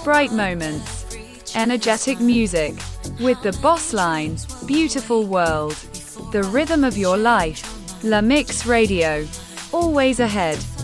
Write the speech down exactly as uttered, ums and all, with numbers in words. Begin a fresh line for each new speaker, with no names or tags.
bright moments, energetic music. With the Boss Line, beautiful world. The rhythm of your life. La Mix Radio. Always ahead.